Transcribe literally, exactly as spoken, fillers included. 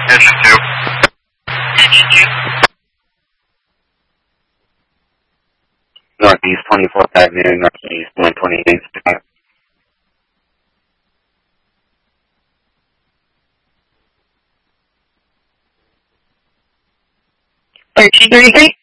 Engine two. Engine two. Northeast twenty-fourth Avenue, Northeast one twenty-eighth. thirteen thirty-three.